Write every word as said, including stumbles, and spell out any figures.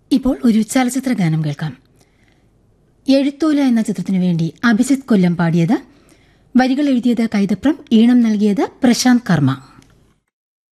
ഇപ്പോൾ ഒരു ചലച്ചിത്ര ഗാനം കേൾക്കാം. എഴുത്തോല എന്ന ചിത്രത്തിനു വേണ്ടി അഭിജിത്ത് കൊല്ലം പാടിയത്. വരികൾ എഴുതിയത് കൈതപ്രം, ഈണം നൽകിയത് പ്രശാന്ത് കർമ്മ.